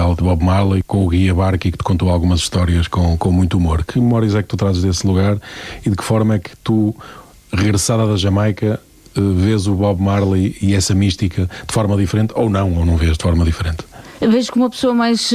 especial de Bob Marley, com o guia Barky, que te contou algumas histórias com muito humor. Que memórias é que tu trazes desse lugar e de que forma é que tu, regressada da Jamaica, vês o Bob Marley e essa mística de forma diferente, ou não vês de forma diferente? Eu vejo como uma pessoa mais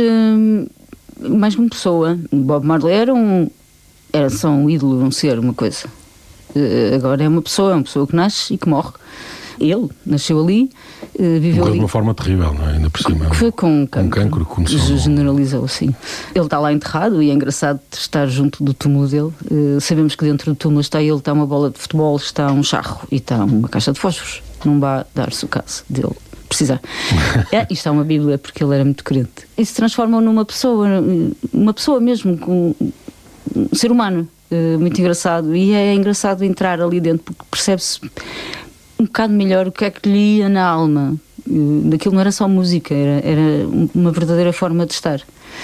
como pessoa. Bob Marley era só um ídolo, um ser, uma coisa. Agora é uma pessoa que nasce e que morre. Ele nasceu ali, viveu ali. De uma forma terrível, não é? Ainda por cima. Foi com cancro. Um cancro que começou. Generalizou, assim. Ele está lá enterrado e é engraçado estar junto do túmulo dele. Sabemos que dentro do túmulo está ele, está uma bola de futebol, está um charro e está uma caixa de fósforos. Não vai dar-se o caso dele precisar. E está uma Bíblia, porque ele era muito crente. Isso transforma-o numa pessoa mesmo, com um ser humano. Muito engraçado. E é engraçado entrar ali dentro, porque percebe-se um bocado melhor o que é que lhe ia na alma. Daquilo não era só música, era uma verdadeira forma de estar.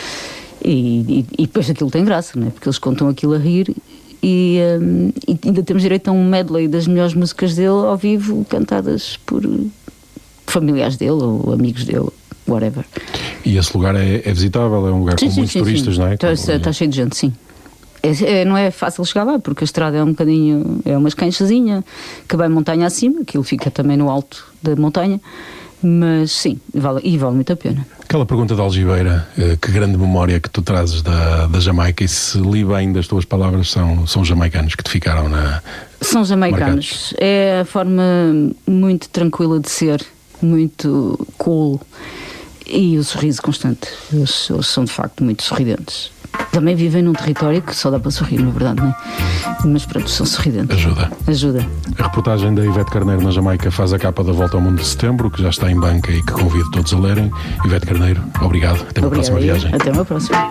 E depois aquilo tem graça, não é? Porque eles contam aquilo a rir e ainda temos direito a um medley das melhores músicas dele ao vivo, cantadas por familiares dele ou amigos dele, whatever. E esse lugar é visitável? É um lugar com muitos turistas, não é? Está cheio de gente, sim. Não é fácil chegar lá, porque a estrada é um bocadinho, é uma escanchazinha que vai montanha acima, aquilo fica também no alto da montanha, mas sim, vale muito a pena. Aquela pergunta da Algibeira, que grande memória que tu trazes da Jamaica, e se li bem das tuas palavras, são jamaicanos que te ficaram São jamaicanos, marcados. É a forma muito tranquila de ser, muito cool, e o sorriso constante. Eles são de facto muito sorridentes. Também vivem num território que só dá para sorrir, na verdade, não é? Mas pronto, são sorridentes. Ajuda. A reportagem da Ivete Carneiro na Jamaica faz a capa da Volta ao Mundo de Setembro, que já está em banca e que convido todos a lerem. Ivete Carneiro, obrigado. Até uma próxima viagem. Até uma próxima.